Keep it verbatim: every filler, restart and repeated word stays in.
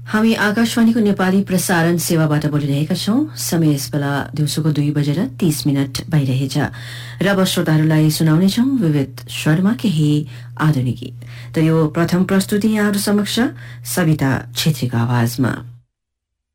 हामी आकाशवाणीको नेपाली प्रसारण सेवाबाट बोलिरहेका छौं। समय यस बेला दिउँसोको दुई बजेर तीस मिनट भइरहेछ र अब श्रोताहरूलाई सुनाउनेछौं विविध स्वरमा केही आधुनिक गीत। त यो प्रथम प्रस्तुति यहाँहरू समक्ष सविता छेत्रीको आवाजमा।